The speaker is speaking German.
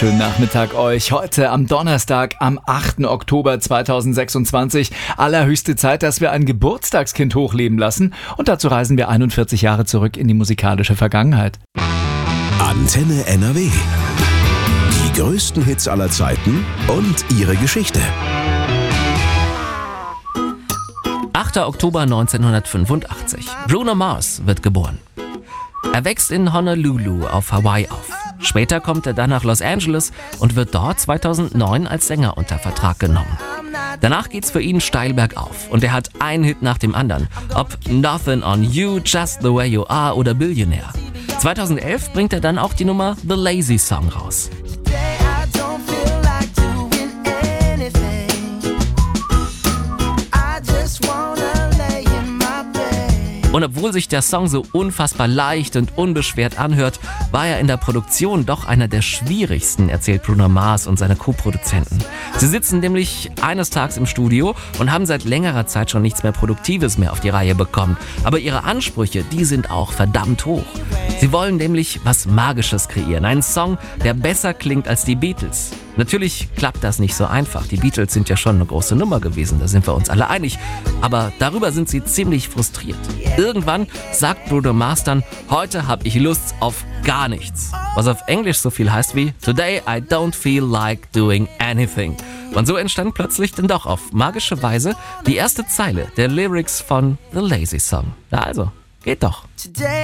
wunderschönen Nachmittag euch. Heute am Donnerstag, am 8. Oktober 2026. Allerhöchste Zeit, dass wir ein Geburtstagskind hochleben lassen. Und dazu reisen wir 41 Jahre zurück in die musikalische Vergangenheit. Antenne NRW. Die größten Hits aller Zeiten und ihre Geschichte. 8. Oktober 1985. Bruno Mars wird geboren. Er wächst in Honolulu auf Hawaii auf. Später kommt er dann nach Los Angeles und wird dort 2009 als Sänger unter Vertrag genommen. Danach geht's für ihn steil bergauf und er hat einen Hit nach dem anderen, ob Nothing on You, Just the Way You Are oder Billionaire. 2011 bringt er dann auch die Nummer The Lazy Song raus. Und obwohl sich der Song so unfassbar leicht und unbeschwert anhört, war er in der Produktion doch einer der schwierigsten, erzählt Bruno Mars und seine Co-Produzenten. Sie sitzen nämlich eines Tages im Studio und haben seit längerer Zeit schon nichts mehr Produktives mehr auf die Reihe bekommen. Aber ihre Ansprüche, die sind auch verdammt hoch. Sie wollen nämlich was Magisches kreieren, einen Song, der besser klingt als die Beatles. Natürlich klappt das nicht so einfach. Die Beatles sind ja schon eine große Nummer gewesen, da sind wir uns alle einig. Aber darüber sind sie ziemlich frustriert. Irgendwann sagt Bruno Mars dann, heute habe ich Lust auf gar nichts. Was auf Englisch so viel heißt wie Today I don't feel like doing anything. Und so entstand plötzlich dann doch auf magische Weise die erste Zeile der Lyrics von The Lazy Song. Na also, geht doch.